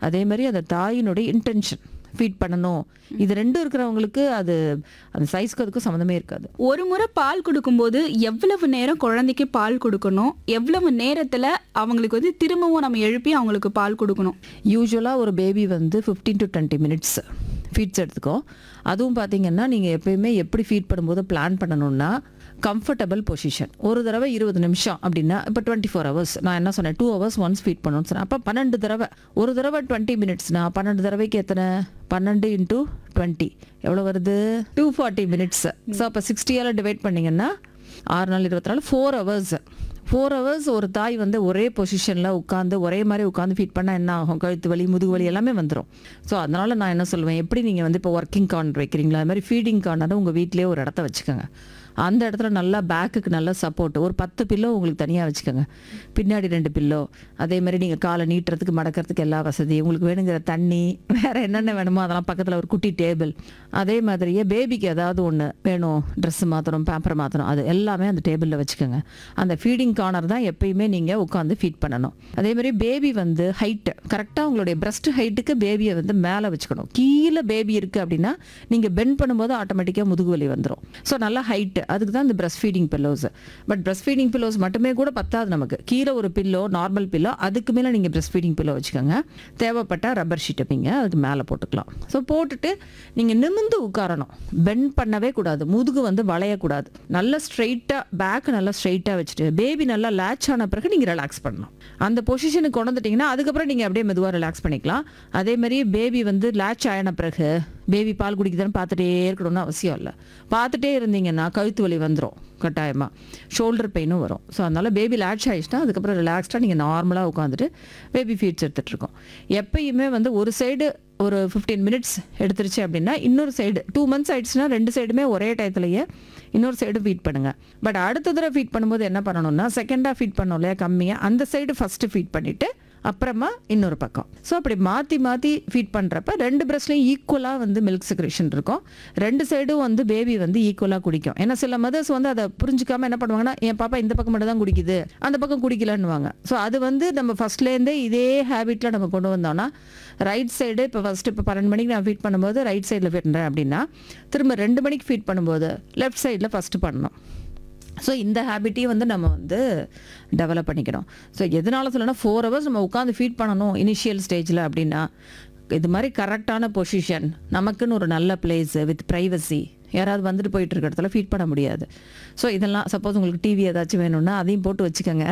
அதே மாதிரி அந்த தாயினுடைய இன்டென்ஷன் ஃபீட் பண்ணணும், இது ரெண்டும் இருக்கிறவங்களுக்கு அது அந்த சைஸ்க்கு அதுக்கும் சம்மந்தமே இருக்காது. ஒரு முறை பால் கொடுக்கும்போது எவ்வளவு நேரம் குழந்தைக்கு பால் கொடுக்கணும், எவ்வளவு நேரத்தில் அவங்களுக்கு வந்து திரும்பவும் நம்ம எழுப்பி அவங்களுக்கு பால் கொடுக்கணும்? யூஸ்வலாக ஒரு பேபி வந்து 15 to 20 மினிட்ஸ் ஃபீட்ஸ் எடுத்துக்கோ. அதுவும் பார்த்தீங்கன்னா நீங்கள் எப்பயுமே எப்படி ஃபீட் பண்ணும்போது பிளான் பண்ணணும்னா கம்ஃபர்டபுள் பொசிஷன். ஒரு தடவை 20 நிமிஷம் அப்படின்னா இப்போ 24 ஹவர்ஸ், நான் என்ன சொன்னேன் 2 ஹவர்ஸ் ஒன்ஸ் ஃபீட் பண்ணணும்னு சொன்னேன். அப்போ 12 தடவை, ஒரு தடவை 20 மினிட்ஸ்னா 12 தடவைக்கு எத்தனை, 12 into 20 எவ்வளோ வருது, 240 மினிட்ஸ். ஸோ அப்போ 60ஆல் டிவைட் பண்ணிங்கன்னா 6 நாள் 24, 4 ஹவர்ஸ். 4 ஹவர்ஸ் ஒரு தாய் வந்து ஒரே பொசிஷனில் உட்காந்து ஒரே மாதிரி உட்காந்து ஃபீட் பண்ணால் என்ன ஆகும், கழுத்து வலி முதுகு வலி எல்லாமே வந்துடும். ஸோ அதனால் நான் என்ன சொல்லுவேன், எப்படி நீங்கள் வந்து இப்போ ஒர்க்கிங் கார்னர் வைக்கிறீங்களா, அது மாதிரி ஃபீடிங் கார்னர் உங்கள் வீட்டிலே ஒரு இடத்த வச்சுக்கோங்க. அந்த இடத்துல நல்லா பேக்குக்கு நல்லா சப்போர்ட், ஒரு 10 பில்லோ உங்களுக்கு தனியாக வச்சுக்கோங்க, பின்னாடி 2 பில்லோ. அதே மாதிரி நீங்கள் காலை நீட்டுறதுக்கு மடக்கிறதுக்கு எல்லா வசதி, உங்களுக்கு வேணுங்கிற தண்ணி வேறு என்னென்ன வேணுமோ அதெல்லாம் பக்கத்தில் ஒரு குட்டி டேபிள். அதே மாதிரியே பேபிக்கு ஏதாவது ஒன்று வேணும், ட்ரெஸ்ஸு மாற்றணும், பேம்பர் மாற்றணும், அது எல்லாமே அந்த டேபிளில் வச்சுக்கோங்க. அந்த ஃபீடிங் கார்னர் தான் எப்பயுமே நீங்கள் உட்காந்து ஃபீட் பண்ணணும். அதே மாதிரி பேபி வந்து ஹைட்டு கரெக்டாக உங்களுடைய பிரஸ்ட் ஹைட்டுக்கு பேபியை வந்து மேலே வச்சுக்கணும். கீழே பேபி இருக்குது அப்படின்னா நீங்கள் பெண்ட் பண்ணும்போது ஆட்டோமேட்டிக்காக முதுகு வலி வந்துடும். ஸோ நல்லா ஹைட்டு, அதுக்கு தான் இந்த breast feeding pillows. But breast feeding pillows மட்டுமே கூட பத்தாது நமக்கு. கீழே ஒரு பில்லோ, நார்மல் பில்லோ, அதுக்கு மேலே நீங்கள் பிரஸ்ட் ஃபீடிங் பில்லோ வச்சுக்கோங்க. தேவைப்பட்ட ரப்பர் ஷீட் வைங்க, அதுக்கு மேலே போட்டுக்கலாம். ஸோ போட்டுட்டு நீங்கள் நிமிர்ந்து உட்காரணும், பெண்ட் பண்ணவே கூடாது, முதுகு வந்து வளையக்கூடாது. நல்லா ஸ்ட்ரைட்டாக பேக் நல்லா ஸ்ட்ரைட்டாக வச்சுட்டு பேபி நல்லா லேட்ச் ஆன பிறகு நீங்கள் ரிலாக்ஸ் பண்ணணும். அந்த பொசிஷனுக்கு கொண்டு வந்துட்டிங்கன்னா அதுக்கப்புறம் நீங்கள் அப்படியே மெதுவாக ரிலாக்ஸ் பண்ணிக்கலாம். அதே மாதிரி பேபி வந்து லேட்ச் ஆன பிறகு பேபி பால் குடிக்குதுன்னு பார்த்துட்டே இருக்கணும்னு அவசியம் இல்லை. பார்த்துட்டே இருந்தீங்கன்னா கழுத்து வலி வந்துடும் கட்டாயமாக, ஷோல்டர் பெயினும் வரும். ஸோ அதனால் பேபி லேட்ச் ஆகிடுச்சுன்னா அதுக்கப்புறம் ரிலாக்ஸ்டாக நீங்கள் நார்மலாக உட்காந்துட்டு பேபி ஃபீட்ஸ் எடுத்துகிட்ருக்கோம். எப்பயுமே வந்து ஒரு சைடு ஒரு 15 மினிட்ஸ் எடுத்துருச்சு அப்படின்னா இன்னொரு சைடு 2 months ஆயிடுச்சுன்னா 2 சைடுமே ஒரே டயத்துலையே இன்னொரு சைடு ஃபீட் பண்ணுங்கள். பட் அடுத்த தடவை ஃபீட் பண்ணும்போது என்ன பண்ணணும்னா செகண்டாக ஃபீட் பண்ணோம் இல்லையா கம்மியாக, அந்த சைடு ஃபஸ்ட்டு ஃபீட் பண்ணிவிட்டு அப்புறமா இன்னொரு பக்கம். ஸோ அப்படி மாற்றி மாற்றி ஃபீட் பண்ணுறப்ப 2 பிரஸ்ட்லையும் ஈக்குவலாக வந்து மில்க் செக்ரேஷன் இருக்கும். 2 சைடும் வந்து பேபி வந்து ஈக்குவலாக குடிக்கும். ஏன்னா சில மதர்ஸ் வந்து அதை புரிஞ்சுக்காமல் என்ன பண்ணுவாங்கன்னா, என் பாப்பா இந்த பக்கம் மட்டும் தான் குடிக்குது, அந்த பக்கம் குடிக்கலன்னுவாங்க. ஸோ அது வந்து நம்ம ஃபஸ்ட்லேருந்தே இதே ஹேபிட்டில் நம்ம கொண்டு வந்தோம்னா ரைட் சைடு இப்போ ஃபஸ்ட்டு இப்போ 12 மணிக்கு நான் ஃபீட் பண்ணும்போது ரைட் சைடில் ஃபீட் பண்ணுறேன் அப்படின்னா திரும்ப 2 மணிக்கு ஃபீட் பண்ணும்போது லெஃப்ட் சைடில் ஃபஸ்ட்டு பண்ணணும். ஸோ இந்த ஹேபிட்டையும் வந்து நம்ம வந்து டெவலப் பண்ணிக்கணும். ஸோ எதனால சொல்லணும்னா 4 ஹவர்ஸ் நம்ம உட்காந்து ஃபீட் பண்ணணும் இனிஷியல் ஸ்டேஜில் அப்படின்னா இது மாதிரி கரெக்டான பொசிஷன், நமக்குன்னு ஒரு நல்ல பிளேஸ் வித் ப்ரைவசி, யாராவது வந்துட்டு போயிட்டு இருக்க இடத்துல ஃபீட் பண்ண முடியாது. ஸோ இதெல்லாம் சப்போஸ் உங்களுக்கு டிவி ஏதாச்சும் வேணும்னா அதையும் போட்டு வச்சுக்கோங்க,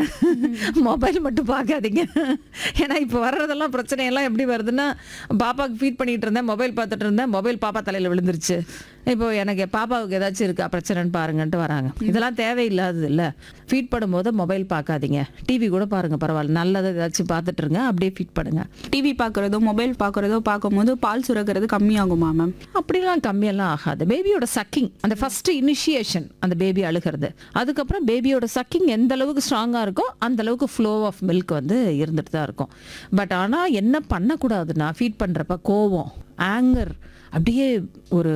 மொபைல் மட்டும் பார்க்காதீங்க. ஏன்னா இப்போ வர்றதெல்லாம் பிரச்சனையெல்லாம் எப்படி வருதுன்னா, பாப்பாவுக்கு ஃபீட் பண்ணிகிட்டு இருந்தேன், மொபைல் பார்த்துட்டு இருந்தேன், மொபைல் பாப்பா தலையில் விழுந்துருச்சு, இப்போ எனக்கு பாப்பாவுக்கு ஏதாச்சும் இருக்கா பிரச்சனைன்னு பாருங்கன்ட்டு வராங்க. இதெல்லாம் தேவையில்லாதது இல்லை. ஃபீட் பண்ணும்போது மொபைல் பார்க்காதீங்க, டிவி கூட பாருங்கள் பரவாயில்ல, நல்லது ஏதாச்சும் பார்த்துட்ருங்க, அப்படியே ஃபீட் பண்ணுங்கள். டிவி பார்க்குறதோ மொபைல் பார்க்குறதோ பார்க்கும்போது பால் சுரக்கிறது கம்மியாகுமா மேம்? அப்படிலாம் கம்மியெல்லாம் ஆகாது. பேபியோட சக்கிங், அந்த ஃபர்ஸ்ட் இனிஷியேஷன், அந்த பேபி அழுகிறது, அதுக்கப்புறம் பேபியோட சக்கிங் எந்த அளவுக்கு ஸ்ட்ராங்காக இருக்கோ அந்த அளவுக்கு ஃப்ளோ ஆஃப் மில்க் வந்து இருந்துட்டு தான் இருக்கும். பட் ஆனால் என்ன பண்ணக்கூடாதுன்னா ஃபீட் பண்ணுறப்ப கோவம், ஆங்கர், அப்படியே ஒரு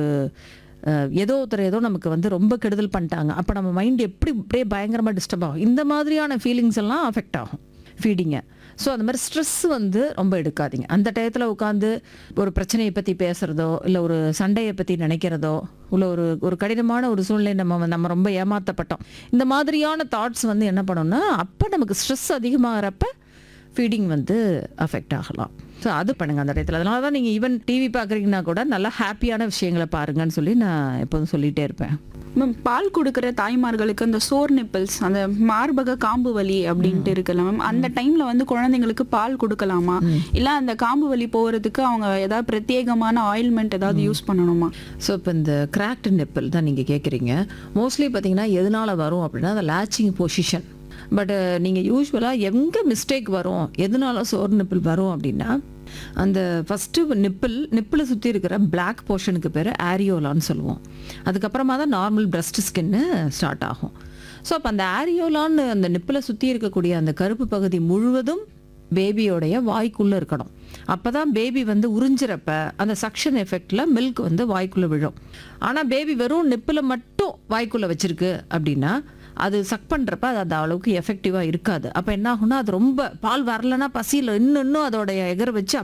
ஏதோ ஒருத்தர் ஏதோ நமக்கு வந்து ரொம்ப கெடுதல் பண்ணிட்டாங்க, அப்போ நம்ம மைண்ட் எப்படி அப்படியே பயங்கரமாக டிஸ்டர்ப் ஆகும். இந்த மாதிரியான ஃபீலிங்ஸ் எல்லாம் அஃபெக்ட் ஆகும் ஃபீடிங்கை. ஸோ அந்த மாதிரி ஸ்ட்ரெஸ் வந்து ரொம்ப எடுக்காதீங்க. அந்த டயத்தில் உட்காந்து ஒரு பிரச்சனையை பற்றி பேசுகிறதோ இல்லை ஒரு சண்டையை பற்றி நினைக்கிறதோ இல்லை ஒரு கடினமான ஒரு சூழ்நிலை நம்ம ரொம்ப ஏமாற்றப்பட்டோம், இந்த மாதிரியான தாட்ஸ் வந்து என்ன பண்ணோம்னா அப்போ நமக்கு ஸ்ட்ரெஸ் அதிகமாகிறப்ப ஃபீடிங் வந்து அஃபெக்ட் ஆகலாம். ஸோ அது பண்ணுங்கள் அந்த டயத்தில். அதனால தான் நீங்கள் ஈவன் டிவி பார்க்குறீங்கன்னா கூட நல்லா ஹாப்பியான விஷயங்களை பாருங்கன்னு சொல்லி நான் எப்போதும் சொல்லிகிட்டே இருப்பேன். மேம் பால் கொடுக்குற தாய்மார்களுக்கு அந்த சோர் நிப்பிள்ஸ், அந்த மார்பக காம்பு வலி அப்படின்ட்டு இருக்குல்ல மேம், அந்த டைமில் வந்து குழந்தைங்களுக்கு பால் கொடுக்கலாமா, இல்லை அந்த காம்பு வலி போகிறதுக்கு அவங்க ஏதாவது பிரத்யேகமான ஆயில்மெண்ட் ஏதாவது யூஸ் பண்ணணுமா? ஸோ இப்போ இந்த கிராக்டு நிப்பிள் தான் நீங்கள் கேட்குறீங்க. மோஸ்ட்லி பார்த்தீங்கன்னா எதனால் வரும் அப்படின்னா அந்த லேச்சிங் பொசிஷன். பட் நீங்கள் யூஸ்வலாக எங்கே மிஸ்டேக் வரும், எதனால சோர் நிப்பிள் வரும் அப்படின்னா அந்த ஃபஸ்ட்டு நிப்பிளை சுற்றி இருக்கிற பிளாக் போர்ஷனுக்கு பேர் ஆரியோலான்னு சொல்லுவோம். அதுக்கப்புறமா தான் நார்மல் பிரஸ்ட் ஸ்கின்னு ஸ்டார்ட் ஆகும். ஸோ அப்போ அந்த ஆரியோலான்னு அந்த நிப்பிளை சுற்றி இருக்கக்கூடிய அந்த கருப்பு பகுதி முழுவதும் பேபியோடைய வாய்க்குள்ளே இருக்கணும். அப்போ தான் பேபி வந்து உறிஞ்சிறப்ப அந்த சக்ஷன் எஃபெக்டில் மில்க் வந்து வாய்க்குள்ளே விழும். ஆனால் பேபி வெறும் நிப்பில் மட்டும் வாய்க்குள்ளே வச்சுருக்கு அப்படின்னா அது சக் பண்ணுறப்ப அது அந்த அளவுக்கு எஃபெக்டிவாக இருக்காது. அப்போ என்ன ஆகும்னா அது ரொம்ப பால் வரலன்னா பசியில் இன்னும் அதோடைய எகரை வச்சு